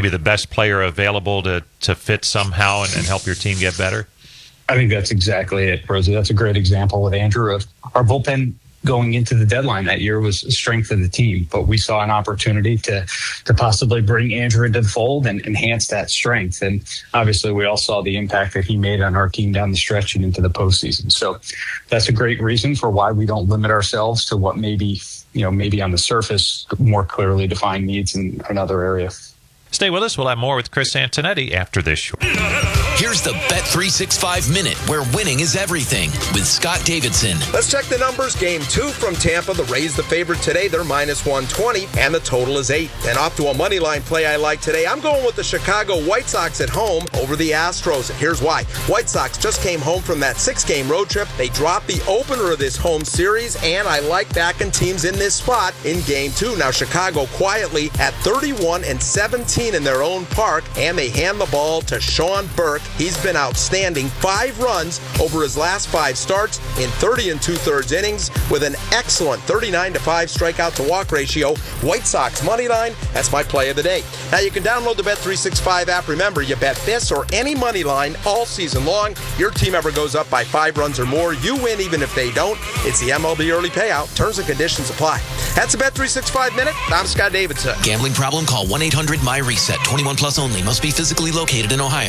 maybe the best player available to fit somehow and help your team get better? I think that's exactly it, Rosie. That's a great example with Andrew of our bullpen going into the deadline that year was a strength of the team, but we saw an opportunity to possibly bring Andrew into the fold and enhance that strength. And obviously we all saw the impact that he made on our team down the stretch and into the postseason. So that's a great reason for why we don't limit ourselves to what maybe on the surface more clearly defined needs in another area. Stay with us. We'll have more with Chris Antonetti after this short. Here's the Bet365 Minute, where winning is everything, with Scott Davidson. Let's check the numbers. Game 2 from Tampa. The Rays the favorite today. They're minus 120, and the total is 8. And off to a money line play I like today. I'm going with the Chicago White Sox at home over the Astros. And here's why. White Sox just came home from that 6-game road trip. They dropped the opener of this home series, and I like backing teams in this spot in Game 2. Now, Chicago quietly at 31-17 in their own park, and they hand the ball to Sean Burke. He's been outstanding. 5 runs over his last 5 starts in 30 2/3 innings with an excellent 39-5 strikeout to walk ratio. White Sox money line, that's my play of the day. Now you can download the Bet365 app. Remember, you bet this or any money line all season long. Your team ever goes up by 5 runs or more, you win even if they don't. It's the MLB early payout. Terms and conditions apply. That's the Bet365 Minute. I'm Scott Davidson. Gambling problem? Call 1-800-MY-RESET. 21 plus only. Must be physically located in Ohio.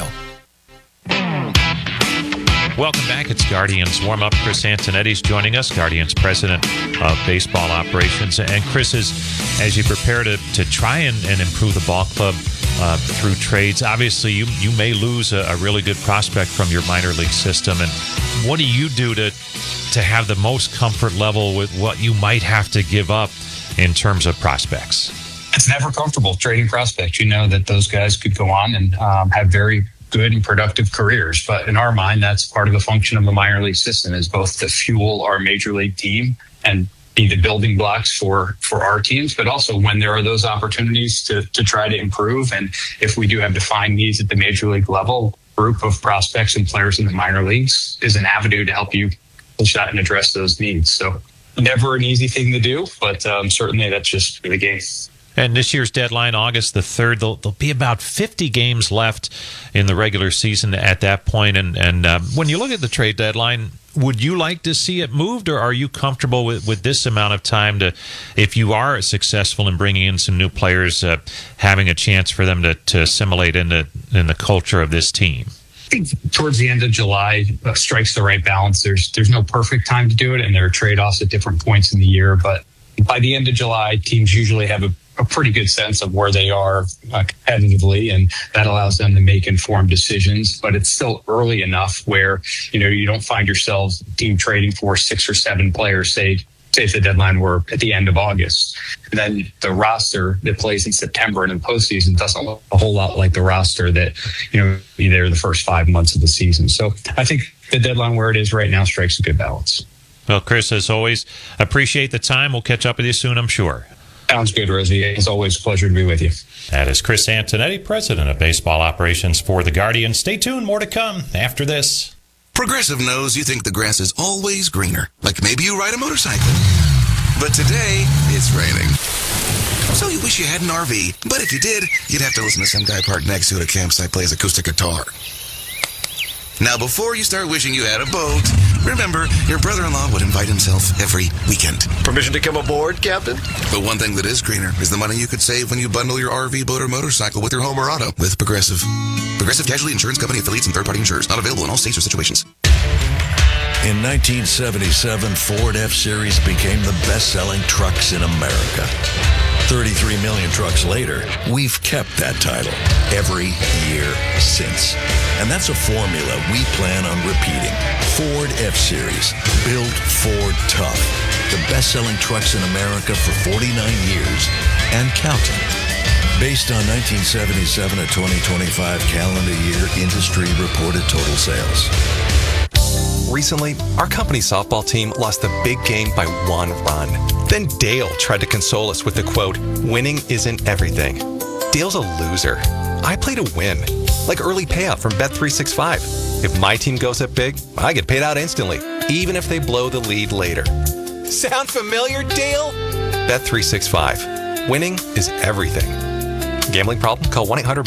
Welcome back. It's Guardians Warm-Up. Chris Antonetti's joining us, Guardians President of Baseball Operations. And Chris, as you prepare to try and improve the ball club through trades, obviously you may lose a really good prospect from your minor league system. And what do you do to have the most comfort level with what you might have to give up in terms of prospects? It's never comfortable trading prospects. You know that those guys could go on and have very good and productive careers. But in our mind, that's part of the function of the minor league system, is both to fuel our major league team and be the building blocks for our teams, but also when there are those opportunities to try to improve. And if we do have defined needs at the major league level, group of prospects and players in the minor leagues is an avenue to help you push that and address those needs. So never an easy thing to do, but certainly that's just the case. And this year's deadline, August the 3rd, there'll be about 50 games left in the regular season at that point. And when you look at the trade deadline, would you like to see it moved, or are you comfortable with this amount of time to, if you are successful in bringing in some new players, having a chance for them to assimilate in the culture of this team? I think towards the end of July strikes the right balance. There's no perfect time to do it, and there are trade-offs at different points in the year. But by the end of July, teams usually have a pretty good sense of where they are competitively, and that allows them to make informed decisions. But it's still early enough where you don't find yourselves team trading for 6 or 7 players, say if the deadline were at the end of August. And then the roster that plays in September and in postseason doesn't look a whole lot like the roster that be there the first 5 months of the season. So I think the deadline where it is right now strikes a good balance. Well, Chris, as always, appreciate the time. We'll catch up with you soon, I'm sure. Sounds good, Rosie. It's always a pleasure to be with you. That is Chris Antonetti, President of Baseball Operations for the Guardian. Stay tuned. More to come after this. Progressive knows you think the grass is always greener. Like maybe you ride a motorcycle. But today, it's raining. So you wish you had an RV. But if you did, you'd have to listen to some guy parked next to you at a campsite plays acoustic guitar. Now, before you start wishing you had a boat, remember, your brother-in-law would invite himself every weekend. Permission to come aboard, Captain? But one thing that is greener is the money you could save when you bundle your RV, boat, or motorcycle with your home or auto with Progressive. Progressive Casualty Insurance Company affiliates and third-party insurers. Not available in all states or situations. In 1977, Ford F-Series became the best-selling trucks in America. 33 million trucks later, we've kept that title every year since. And that's a formula we plan on repeating. Ford F-Series, built Ford tough. The best-selling trucks in America for 49 years and counting. Based on 1977 to 2025 calendar year industry reported total sales. Recently, our company softball team lost the big game by 1 run. Then Dale tried to console us with the quote, "Winning isn't everything." Dale's a loser. I play to win, like early payout from Bet365. If my team goes up big, I get paid out instantly, even if they blow the lead later. Sound familiar, Dale? Bet365. Winning is everything. Gambling problem? Call 1-800